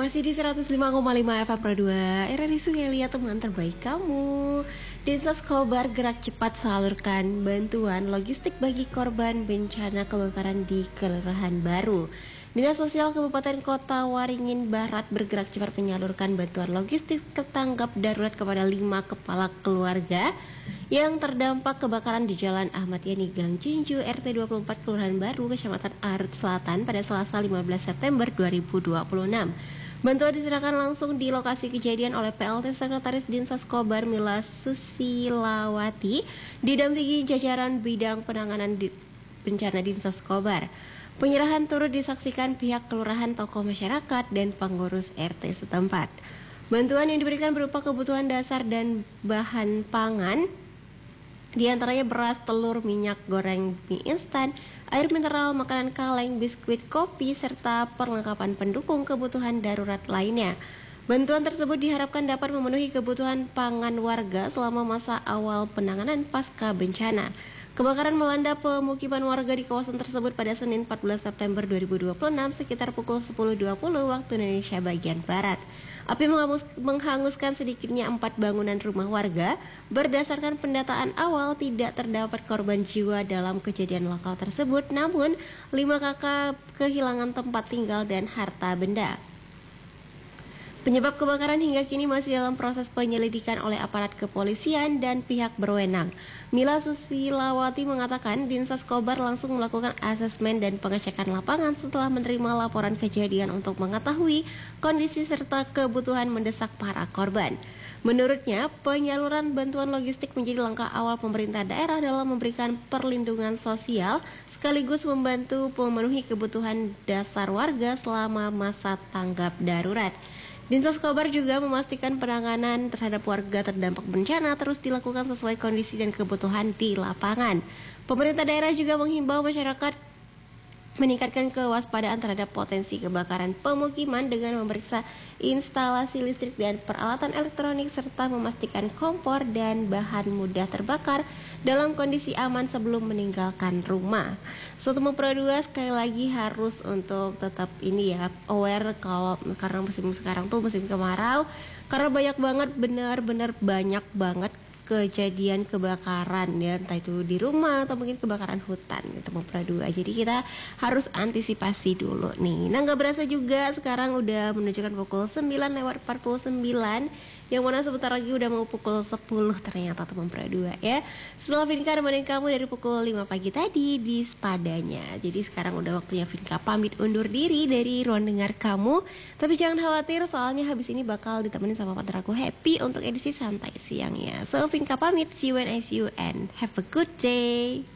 Masih di 105,5 FM Pro 2 RRI Sungai Liat, teman terbaik kamu. Dinas Kobar gerak cepat salurkan bantuan logistik bagi korban bencana kebakaran di Kelurahan Baru. Dinas Sosial Kabupaten Kota Waringin Barat bergerak cepat menyalurkan bantuan logistik tanggap darurat kepada 5 kepala keluarga yang terdampak kebakaran di Jalan Ahmad Yani Gang Jinju RT 24 Kelurahan Baru, Kecamatan Arut Selatan pada Selasa 15 September 2026. Bantuan diserahkan langsung di lokasi kejadian oleh PLT Sekretaris Dinsos Kobar Mila Susilawati didampingi jajaran bidang penanganan bencana Dinsos Kobar. Penyerahan turut disaksikan pihak kelurahan, tokoh masyarakat, dan pengurus RT setempat. Bantuan yang diberikan berupa kebutuhan dasar dan bahan pangan, di antaranya beras, telur, minyak goreng, mie instan, air mineral, makanan kaleng, biskuit, kopi, serta perlengkapan pendukung kebutuhan darurat lainnya. Bantuan tersebut diharapkan dapat memenuhi kebutuhan pangan warga selama masa awal penanganan pasca bencana. Kebakaran melanda pemukiman warga di kawasan tersebut pada Senin 14 September 2026 sekitar pukul 10.20 waktu Indonesia bagian Barat. Api menghanguskan sedikitnya 4 bangunan rumah warga. Berdasarkan pendataan awal, tidak terdapat korban jiwa dalam kejadian lokal tersebut, namun 5 kakak kehilangan tempat tinggal dan harta benda. Penyebab kebakaran hingga kini masih dalam proses penyelidikan oleh aparat kepolisian dan pihak berwenang. Mila Susilawati mengatakan Dinsos Kobar langsung melakukan asesmen dan pengecekan lapangan setelah menerima laporan kejadian untuk mengetahui kondisi serta kebutuhan mendesak para korban. Menurutnya, penyaluran bantuan logistik menjadi langkah awal pemerintah daerah dalam memberikan perlindungan sosial sekaligus membantu memenuhi kebutuhan dasar warga selama masa tanggap darurat. Dinsos Kobar juga memastikan penanganan terhadap warga terdampak bencana terus dilakukan sesuai kondisi dan kebutuhan di lapangan. Pemerintah daerah juga menghimbau masyarakat meningkatkan kewaspadaan terhadap potensi kebakaran pemukiman dengan memeriksa instalasi listrik dan peralatan elektronik serta memastikan kompor dan bahan mudah terbakar dalam kondisi aman sebelum meninggalkan rumah. Soto Pro 2 sekali lagi harus untuk tetap ini ya, aware karena musim sekarang tuh musim kemarau, karena banyak banget, benar-benar banyak banget kejadian kebakaran ya, entah itu di rumah atau mungkin kebakaran hutan gitu Pro 2. Jadi kita harus antisipasi dulu nih. Nah, nggak berasa juga sekarang udah menunjukkan pukul 9:49, yang mana sebentar lagi udah mau pukul 10 ternyata teman Pro 2 ya. Setelah Vinka nemenin kamu dari pukul 5 pagi tadi di Spadanya. Jadi sekarang udah waktunya Vinka pamit undur diri dari ruang dengar kamu. Tapi jangan khawatir, soalnya habis ini bakal ditemenin sama partner aku Happy untuk edisi santai siangnya. So Vinka pamit, see you when I see you and have a good day.